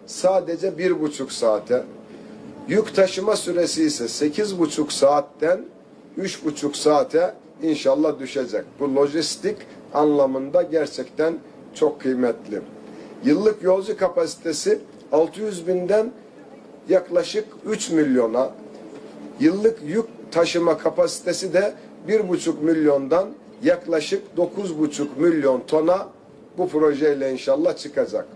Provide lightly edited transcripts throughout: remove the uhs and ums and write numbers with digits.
sadece 1,5 saate, yük taşıma süresi ise 8,5 saatten 3,5 saate inşallah düşecek. Bu lojistik anlamında gerçekten çok kıymetli. Yıllık yolcu kapasitesi 600 binden yaklaşık 3 milyona, yıllık yük taşıma kapasitesi de 1,5 milyondan yaklaşık 9,5 milyon tona bu projeyle inşallah çıkacak.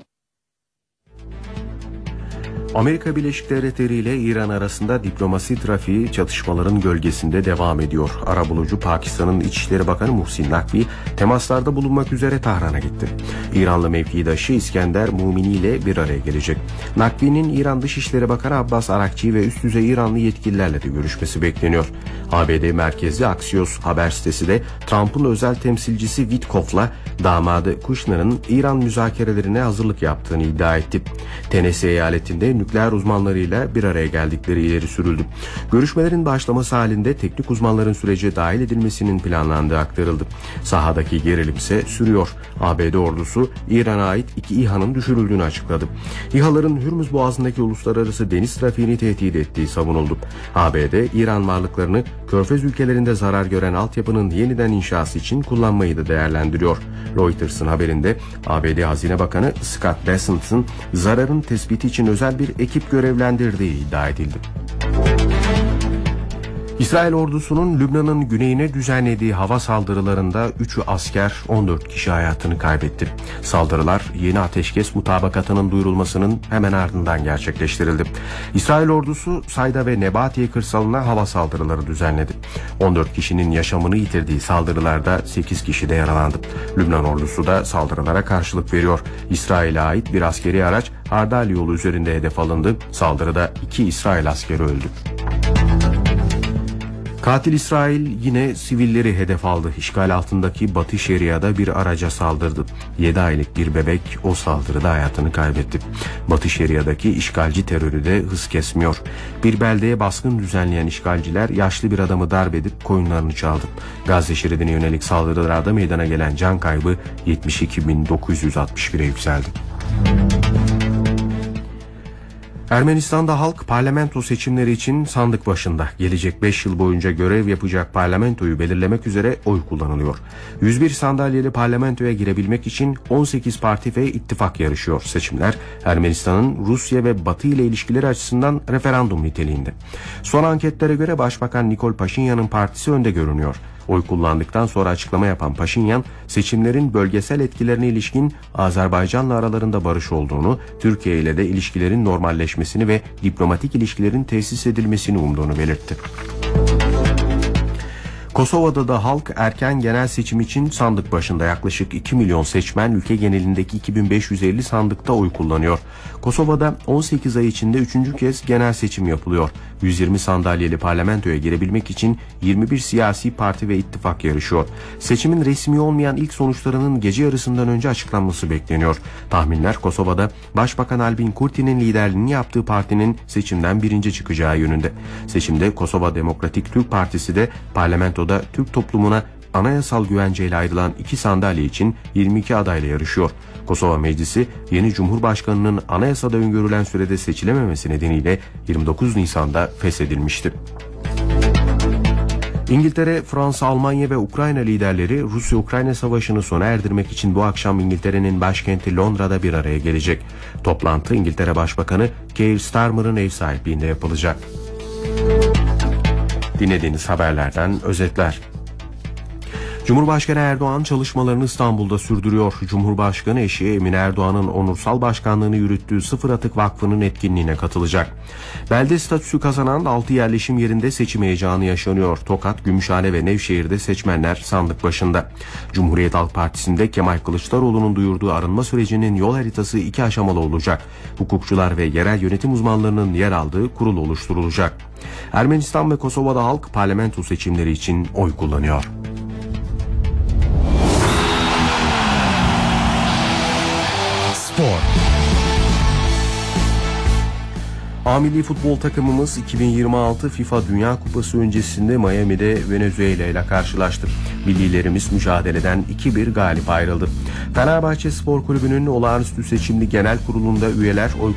Amerika Birleşik Devletleri ile İran arasında diplomasi trafiği çatışmaların gölgesinde devam ediyor. Arabulucu Pakistan'ın İçişleri Bakanı Muhsin Nakvi temaslarda bulunmak üzere Tahran'a gitti. İranlı mevkidaşı İskender Mumini ile bir araya gelecek. Nakvi'nin İran Dışişleri Bakanı Abbas Arakçi ve üst düzey İranlı yetkililerle de görüşmesi bekleniyor. ABD merkezli Axios haber sitesi de Trump'ın özel temsilcisi Witkoff'la damadı Kushner'ın İran müzakerelerine hazırlık yaptığını iddia etti. Tennessee eyaletinde nükleer uzmanlarıyla bir araya geldikleri ileri sürüldü. Görüşmelerin başlaması halinde teknik uzmanların sürece dahil edilmesinin planlandığı aktarıldı. Sahadaki gerilim ise sürüyor. ABD ordusu İran'a ait 2 İHA'nın düşürüldüğünü açıkladı. İHA'ların Hürmüz Boğazı'ndaki uluslararası deniz trafiğini tehdit ettiği savunuldu. ABD, İran varlıklarını Körfez ülkelerinde zarar gören altyapının yeniden inşası için kullanmayı da değerlendiriyor. Reuters'ın haberinde ABD Hazine Bakanı Scott Bessent'ın zararın tespiti için özel bir ekip görevlendirdiği iddia edildi. İsrail ordusunun Lübnan'ın güneyine düzenlediği hava saldırılarında 3'ü asker, 14 kişi hayatını kaybetti. Saldırılar yeni ateşkes mutabakatının duyurulmasının hemen ardından gerçekleştirildi. İsrail ordusu Sayda ve Nebatiye kırsalına hava saldırıları düzenledi. 14 kişinin yaşamını yitirdiği saldırılarda 8 kişi de yaralandı. Lübnan ordusu da saldırılara karşılık veriyor. İsrail'e ait bir askeri araç Hardal yolu üzerinde hedef alındı. Saldırıda 2 İsrail askeri öldü. Katil İsrail yine sivilleri hedef aldı. İşgal altındaki Batı Şeria'da bir araca saldırdı. 7 aylık bir bebek o saldırıda hayatını kaybetti. Batı Şeria'daki işgalci terörü de hız kesmiyor. Bir beldeye baskın düzenleyen işgalciler yaşlı bir adamı darp edip koyunlarını çaldı. Gazze şeridine yönelik saldırılarda meydana gelen can kaybı 72.961'e yükseldi. Ermenistan'da halk parlamento seçimleri için sandık başında. Gelecek 5 yıl boyunca görev yapacak parlamentoyu belirlemek üzere oy kullanılıyor. 101 sandalyeli parlamentoya girebilmek için 18 parti ve ittifak yarışıyor. Seçimler Ermenistan'ın Rusya ve Batı ile ilişkileri açısından referandum niteliğinde. Son anketlere göre Başbakan Nikol Paşinyan'ın partisi önde görünüyor. Oy kullandıktan sonra açıklama yapan Paşinyan, seçimlerin bölgesel etkilerine ilişkin Azerbaycan'la aralarında barış olduğunu, Türkiye ile de ilişkilerin normalleşmesini ve diplomatik ilişkilerin tesis edilmesini umduğunu belirtti. Kosova'da da halk erken genel seçim için sandık başında. Yaklaşık 2 milyon seçmen ülke genelindeki 2550 sandıkta oy kullanıyor. Kosova'da 18 ay içinde 3. kez genel seçim yapılıyor. 120 sandalyeli parlamentoya girebilmek için 21 siyasi parti ve ittifak yarışıyor. Seçimin resmi olmayan ilk sonuçlarının gece yarısından önce açıklanması bekleniyor. Tahminler Kosova'da Başbakan Albin Kurti'nin liderliğini yaptığı partinin seçimden birinci çıkacağı yönünde. Seçimde Kosova Demokratik Türk Partisi de parlamentoda Türk toplumuna anayasal güvenceyle ayrılan 2 sandalye için 22 adayla yarışıyor. Kosova Meclisi yeni Cumhurbaşkanı'nın anayasada öngörülen sürede seçilememesi nedeniyle 29 Nisan'da feshedilmişti. İngiltere, Fransa, Almanya ve Ukrayna liderleri Rusya-Ukrayna savaşını sona erdirmek için bu akşam İngiltere'nin başkenti Londra'da bir araya gelecek. Toplantı İngiltere Başbakanı Keir Starmer'ın ev sahipliğinde yapılacak. Dinlediğiniz haberlerden özetler. Cumhurbaşkanı Erdoğan çalışmalarını İstanbul'da sürdürüyor. Cumhurbaşkanı eşi Emine Erdoğan'ın onursal başkanlığını yürüttüğü Sıfır Atık Vakfı'nın etkinliğine katılacak. Belde statüsü kazanan 6 yerleşim yerinde seçim heyecanı yaşanıyor. Tokat, Gümüşhane ve Nevşehir'de seçmenler sandık başında. Cumhuriyet Halk Partisi'nde Kemal Kılıçdaroğlu'nun duyurduğu arınma sürecinin yol haritası 2 aşamalı olacak. Hukukçular ve yerel yönetim uzmanlarının yer aldığı kurul oluşturulacak. Ermenistan ve Kosova'da halk parlamento seçimleri için oy kullanıyor. Spor. A milli futbol takımımız 2026 FIFA Dünya Kupası öncesinde Miami'de Venezuela ile karşılaştı. Millilerimiz mücadeleden 2-1 galip ayrıldı. Fenerbahçe Spor Kulübü'nün olağanüstü seçimli genel kurulunda üyeler oy